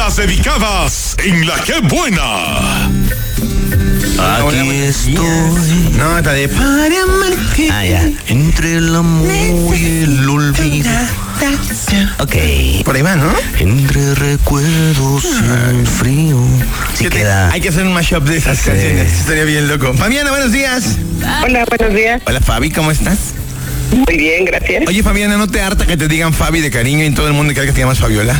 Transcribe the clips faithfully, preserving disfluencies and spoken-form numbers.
las dedicadas en La Qué Buena. Aquí estoy. No, está de para amarte. Ah, ya. Entre el amor y el olvido. Ok. Por ahí va, ¿no? Entre recuerdos y el frío. Sí queda. Hay que hacer un mashup de esas Sí. canciones. Estaría bien loco. Fabiana, buenos días. Hola, buenos días. Hola, Fabi, ¿cómo estás? Muy bien, gracias. Oye, Fabiana, ¿no te harta que te digan Fabi de cariño y todo el mundo cree que te llamas Fabiola?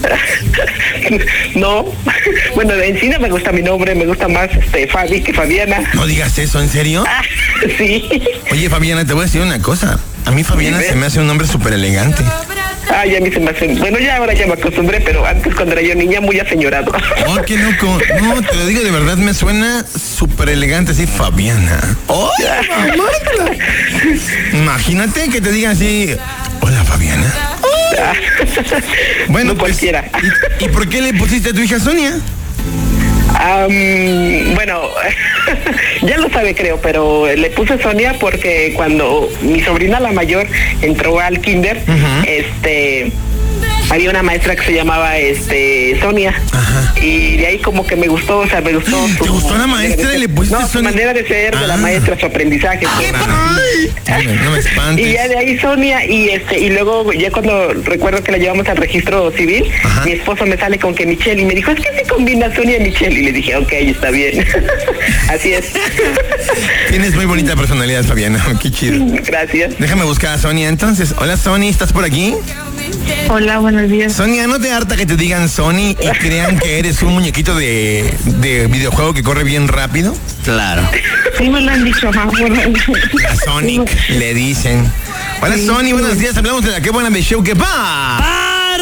No, bueno, de encina me gusta mi nombre, me gusta más este Fabi que Fabiana. No digas eso, ¿en serio? Ah, sí. Oye, Fabiana, te voy a decir una cosa. A mí Fabiana Dime. se me hace un nombre súper elegante. Ay, a mí se me hace... Bueno, ya ahora ya me acostumbré, pero antes cuando era yo niña muy aseñorado. Oh, qué loco. No, te lo digo de verdad, me suena súper elegante así, Fabiana. Oh, imagínate que te digan así, hola, Fabiana. Bueno, No pues, cualquiera. ¿y, ¿y por qué le pusiste a tu hija Sonia? Um, bueno, ya lo sabe creo, pero le puse Sonia porque cuando mi sobrina la mayor entró al kinder, uh-huh. este... había una maestra que se llamaba este Sonia. Ajá. Y de ahí como que me gustó, o sea, me gustó ¿Te su gustó la maestra y le pusiste no, Sonia? su manera de ser, ah. de la maestra, su aprendizaje. Ay, no, no me espantes. Y ya de ahí Sonia, y este, y luego ya cuando recuerdo que la llevamos al registro civil, ajá. Mi esposo me sale con que Michelle, y me dijo, es que se combina Sonia y Michelle, y le dije, ok, está bien. Así es. Tienes muy bonita personalidad, Fabiana, qué chido. Gracias. Déjame buscar a Sonia entonces. Hola, Sonia, ¿estás por aquí? Hola, buenos días. Sonia, ¿no te harta que te digan Sony y crean que eres un muñequito de, de videojuego que corre bien rápido? Claro. Sí, me lo han dicho. Ajá, bueno. La Sonic, le dicen. Hola, sí, Sony, buenos días. Hablamos de La Qué Buena de Show que va.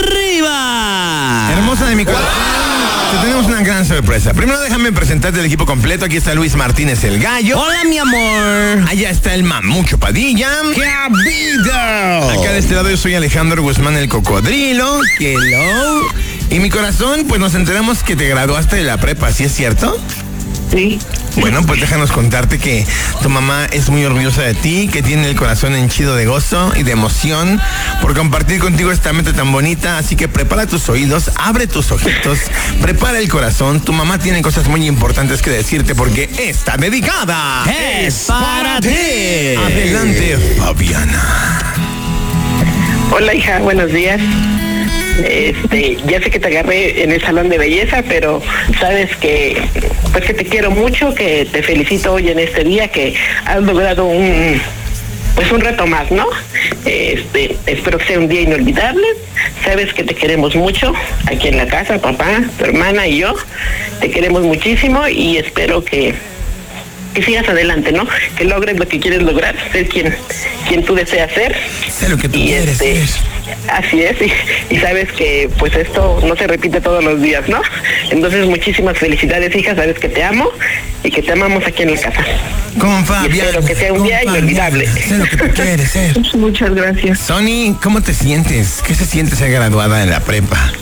¡Arriba! Hermosa de mi corazón. Te tenemos una gran sorpresa. Primero déjame presentarte el equipo completo. Aquí está Luis Martínez, el gallo. Hola, mi amor. Allá está el Mamucho Padilla. ¡Qué vida! Acá de este lado yo soy Alejandro Guzmán, el cocodrilo. Hello. Y mi corazón, pues nos enteramos que te graduaste de la prepa, ¿sí es cierto? Sí. Bueno, pues déjanos contarte que tu mamá es muy orgullosa de ti, que tiene el corazón henchido de gozo y de emoción por compartir contigo esta meta tan bonita, así que prepara tus oídos, abre tus ojitos, prepara el corazón, tu mamá tiene cosas muy importantes que decirte porque está dedicada. Es para ti. Adelante, Fabiana. Hola, hija, buenos días. Este, ya sé que te agarré en el salón de belleza, pero sabes que pues que te quiero mucho, que te felicito hoy en este día, que has logrado un pues un reto más, ¿no? Este, espero que sea un día inolvidable. Sabes que te queremos mucho aquí en la casa, papá, tu hermana y yo. Te queremos muchísimo y espero que que sigas adelante, ¿no? Que logres lo que quieres lograr, ser quien quien tú deseas ser. Sé lo que tú y quieres este, ser. Así es, y, y sabes que pues esto no se repite todos los días, ¿no? Entonces muchísimas felicidades, hija, sabes que te amo y que te amamos aquí en la casa. Con Fabián. Espero que sea un día inolvidable. Sé lo que tú quieres ser. Muchas gracias. Sony, ¿cómo te sientes? ¿Qué se siente ser graduada en la prepa?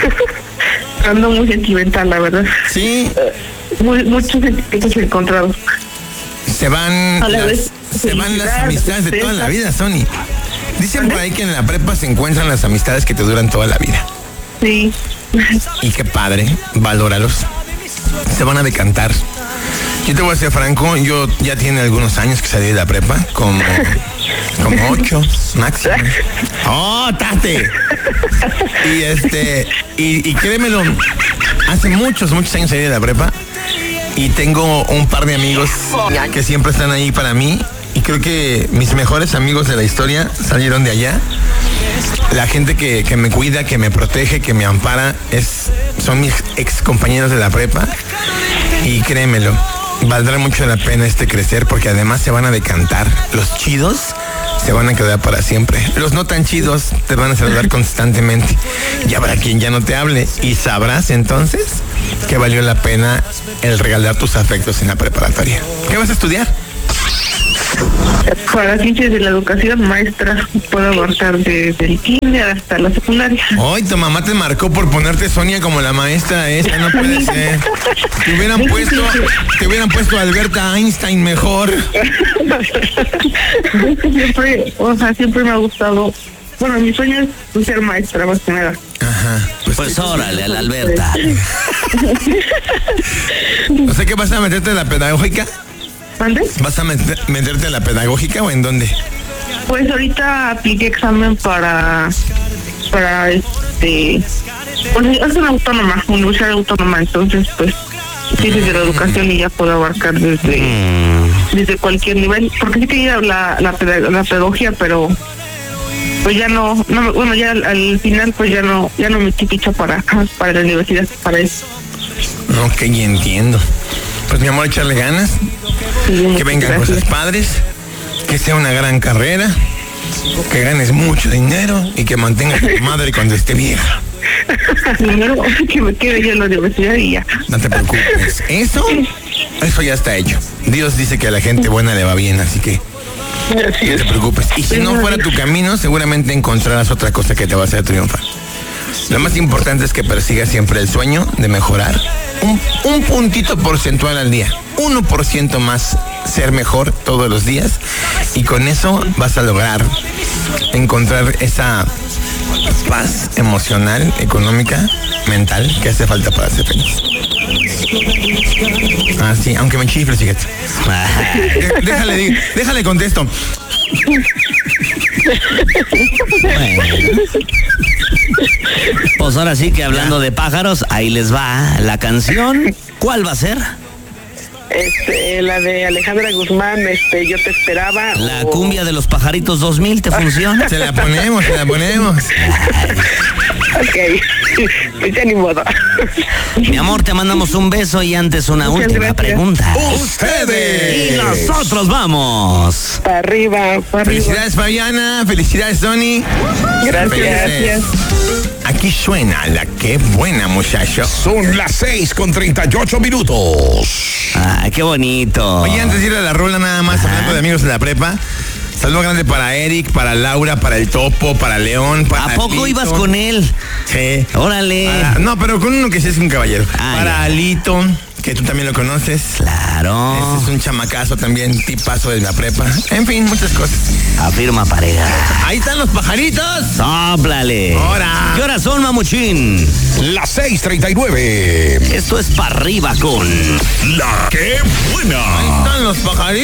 Ando muy sentimental, la verdad. Sí. Muy, muchos sentimientos encontrados. Se van, las, vez, se van las amistades de toda la vida, Sony. Dicen por ahí que en la prepa se encuentran las amistades que te duran toda la vida. Sí. Y qué padre, valóralos. Se van a decantar. Yo te voy a ser franco, yo ya tiene algunos años que salí de la prepa, como, como ocho máximo. ¡Oh, tate! Y este, y, y créemelo, hace muchos, muchos años salí de la prepa y tengo un par de amigos que siempre están ahí para mí. Y creo que mis mejores amigos de la historia salieron de allá. La gente que, que me cuida, que me protege, que me ampara, es, son mis ex compañeros de la prepa. Y créemelo, valdrá mucho la pena este crecer porque además se van a decantar. Los chidos se van a quedar para siempre. Los no tan chidos te van a saludar constantemente. Y habrá quien ya no te hable. Y sabrás entonces que valió la pena el regalar tus afectos en la preparatoria. ¿Qué vas a estudiar? Para ciencias de la educación, maestra, puedo abarcar desde el kinder hasta la secundaria. Ay, tu mamá te marcó por ponerte Sonia como la maestra esa, no puede ser. Te hubieran puesto, te hubieran puesto a Alberta Einstein mejor. Siempre, o sea, siempre me ha gustado. Bueno, mi sueño es ser maestra, más que nada. Ajá. pues. Pues órale, a la Alberta. O sea, ¿qué vas a meterte en la pedagógica? ¿Dónde? ¿Vas a meter- meterte en la pedagógica o en dónde? Pues ahorita apliqué examen para, para este, pues es una autónoma, universidad autónoma, entonces pues ciencias de la educación y ya puedo abarcar desde, desde cualquier nivel, porque sí quería la, la, pedag- la pedagogía, pero pues ya no, no me- bueno ya al, al final pues ya no, ya no me chiquicho para, para la universidad, para eso. Ok, ya entiendo. Pues mi amor, echarle ganas, Sí, que vengan gracias. cosas padres, que sea una gran carrera, que ganes mucho dinero y que mantengas a tu madre cuando esté vieja. Primero que me quede yo en la universidad y ya. No te preocupes. Eso, eso ya está hecho. Dios dice que a la gente buena le va bien, así que Así no es. te preocupes. Y si no fuera tu camino, seguramente encontrarás otra cosa que te va a hacer triunfar. Lo más importante es que persigas siempre el sueño de mejorar un, un puntito porcentual al día. uno por ciento más ser mejor todos los días. Y con eso vas a lograr encontrar esa paz emocional, económica, mental que hace falta para ser feliz. Ah, sí, aunque me chifle, fíjate. De- Déjale, di- déjale contesto. Bueno. Pues ahora sí que hablando de pájaros, ahí les va la canción. ¿Cuál va a ser? Este, la de Alejandra Guzmán, este, yo te esperaba. La o- cumbia de los pajaritos dos mil, ¿te funciona? Se la ponemos, se la ponemos. Ok, pues ya ni modo. Mi amor, te mandamos un beso y antes una Muchas última gracias. pregunta. Ustedes. Y nosotros vamos. Para arriba, para arriba. Felicidades, Fabiana. Felicidades, Tony. Gracias. Felices. Aquí suena la que buena, muchacho. Son las seis con treinta y ocho minutos. Ay, qué bonito. Oye, antes de ir a la rola, nada más hablando de amigos de la prepa. Saludo grande para Eric, para Laura, para el Topo, para León, para ¿A poco Lito. ibas con él? Sí. Órale. Para- no, pero con uno que sí es un caballero. Ah, para ya. Alito, que tú también lo conoces. Claro. Este es un chamacazo también, tipazo de la prepa. En fin, muchas cosas. Afirma pareja. Ahí están los pajaritos. Sóplale. Ahora. ¿Qué horas son, mamuchín? Las seis treinta y nueve. Esto es para arriba con La que buena. Ahí están los pajaritos.